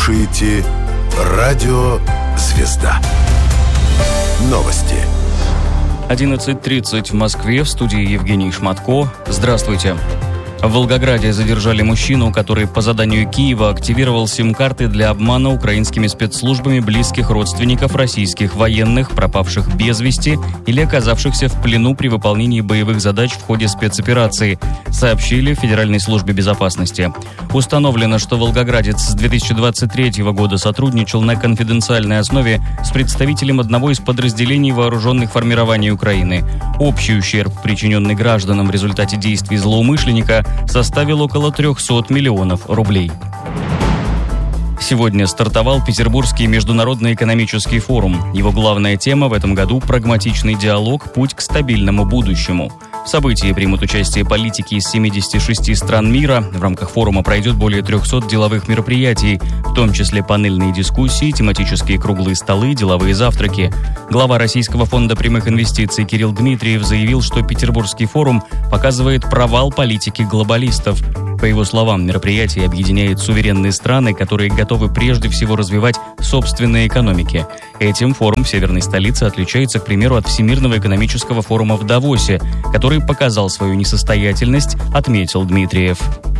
слушаете «Радио Звезда». Новости. 11:30 в Москве, в студии Евгений Шматко. Здравствуйте. В Волгограде задержали мужчину, который по заданию Киева активировал сим-карты для обмана украинскими спецслужбами близких родственников российских военных, пропавших без вести или оказавшихся в плену при выполнении боевых задач в ходе спецоперации, сообщили в Федеральной службе безопасности. Установлено, что волгоградец с 2023 года сотрудничал на конфиденциальной основе с представителем одного из подразделений вооруженных формирований Украины. Общий ущерб, причиненный гражданам в результате действий злоумышленника, составил около 300 миллионов рублей. Сегодня стартовал Петербургский международный экономический форум. Его главная тема в этом году – прагматичный диалог, путь к стабильному будущему. В событии примут участие политики из 76 стран мира. В рамках форума пройдет более 300 деловых мероприятий, в том числе панельные дискуссии, тематические круглые столы, деловые завтраки. Глава Российского фонда прямых инвестиций Кирилл Дмитриев заявил, что Петербургский форум показывает провал политики глобалистов. По его словам, мероприятие объединяет суверенные страны, которые готовы прежде всего развивать собственные экономики. Этим форум в северной столице отличается, к примеру, от Всемирного экономического форума в Давосе, который показал свою несостоятельность, отметил Дмитриев.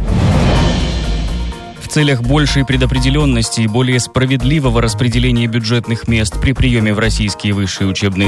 В целях большей предопределенности и более справедливого распределения бюджетных мест при приеме в российские высшие учебные